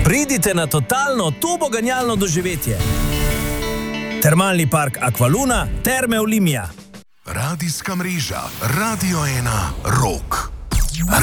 Pridite na totalno turboganjalno doživetje. Termalni park Aqualuna, Terme Olimia. Radijska mreža Radio 1 Rock.